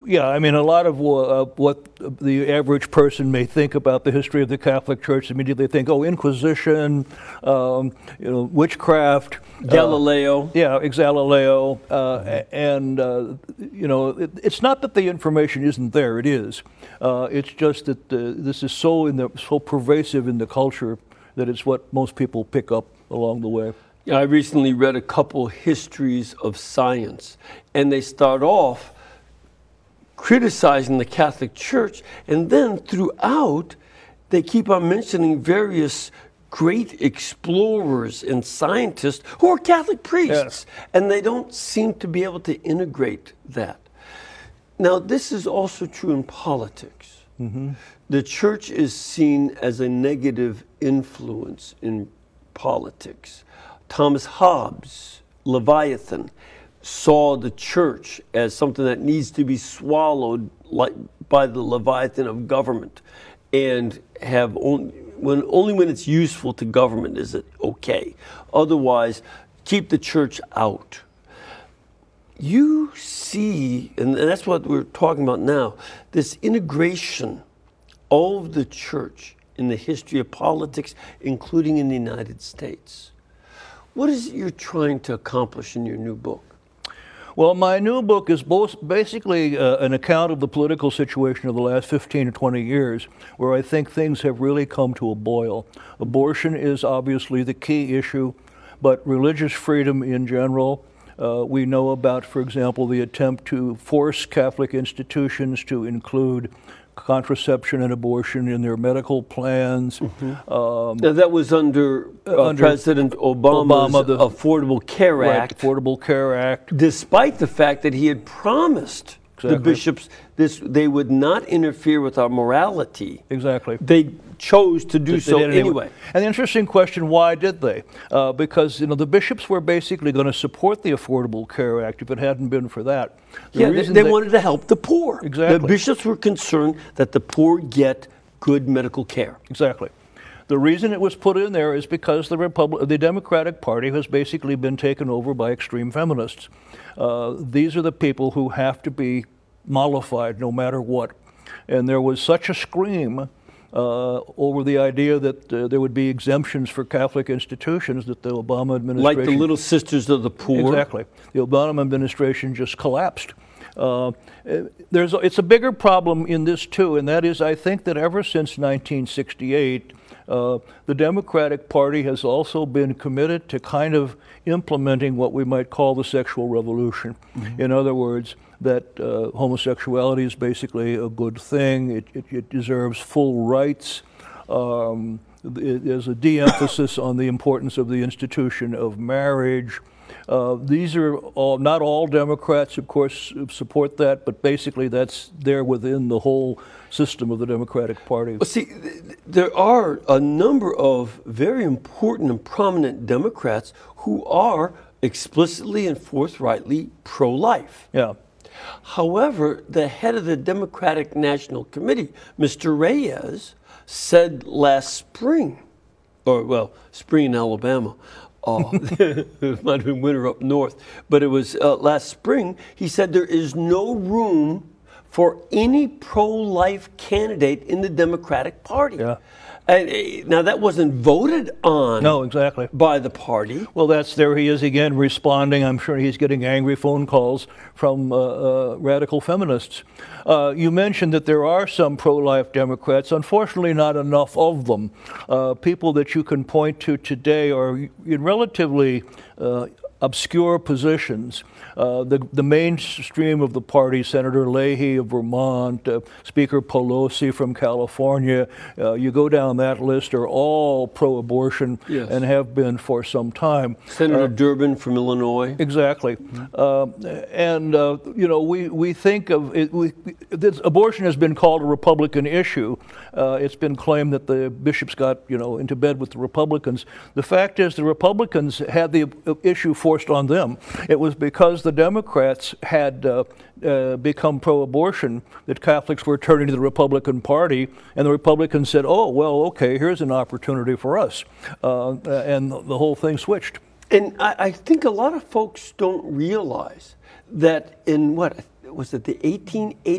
Yeah, I mean, a lot of what the average person may think about the history of the Catholic Church, immediately think, oh, Inquisition, witchcraft. Galileo. Galileo. It's not that the information isn't there, it is. It's just that this is so pervasive in the culture that it's what most people pick up along the way. Yeah, I recently read a couple histories of science, and they start off criticizing the Catholic Church, and then throughout they keep on mentioning various great explorers and scientists who are Catholic priests, and they don't seem to be able to integrate that. Now, this is also true in politics. Mm-hmm. The church is seen as a negative influence in politics. Thomas Hobbes, Leviathan, saw the church as something that needs to be swallowed by the Leviathan of government, and only when it's useful to government is it okay. Otherwise, keep the church out. You see, and that's what we're talking about now, this integration of the church in the history of politics, including in the United States. What is it you're trying to accomplish in your new book? Well, my new book is basically an account of the political situation of the last 15 or 20 years, where I think things have really come to a boil. Abortion is obviously the key issue, but religious freedom in general. We know about, for example, the attempt to force Catholic institutions to include contraception and abortion in their medical plans. Mm-hmm. Now that was under President Obama's the Affordable Care Act. Affordable Care Act. Despite the fact that he had promised the bishops they would not interfere with our morality. Exactly. They chose to do so anyway. And the interesting question, why did they? Because the bishops were basically going to support the Affordable Care Act if it hadn't been for that. They wanted to help the poor. Exactly. The bishops were concerned that the poor get good medical care. Exactly. The reason it was put in there is because the Democratic Party has basically been taken over by extreme feminists. These are the people who have to be mollified no matter what. And there was such a scream over the idea that there would be exemptions for Catholic institutions that the Obama administration... Like the Little Sisters of the Poor. Exactly. The Obama administration just collapsed. It's a bigger problem in this too, and that is I think that ever since 1968, the Democratic Party has also been committed to kind of implementing what we might call the sexual revolution. Mm-hmm. In other words, that homosexuality is basically a good thing. It deserves full rights. There's a de-emphasis on the importance of the institution of marriage. These are not all Democrats, of course, support that, but basically that's there within the whole system of the Democratic Party. Well, see, there are a number of very important and prominent Democrats who are explicitly and forthrightly pro-life. Yeah. However, the head of the Democratic National Committee, Mr. Reyes, said last spring, spring in Alabama, it might have been winter up north, but it was last spring, he said there is no room for any pro-life candidate in the Democratic Party. Yeah. Now, that wasn't voted on by the party. Well, there he is again responding. I'm sure he's getting angry phone calls from radical feminists. You mentioned that there are some pro-life Democrats. Unfortunately, not enough of them. People that you can point to today are in relatively obscure positions. The mainstream of the party, Senator Leahy of Vermont, Speaker Pelosi from California, you go down that list, are all pro-abortion and have been for some time. Senator Durbin from Illinois. Exactly. We think of it, abortion has been called a Republican issue. It's been claimed that the bishops got into bed with the Republicans. The fact is the Republicans had the issue forced on them. It was because the Democrats had become pro-abortion that Catholics were turning to the Republican Party, and the Republicans said, oh, well, okay, here's an opportunity for us. And the whole thing switched. And I think a lot of folks don't realize that in the 1880s,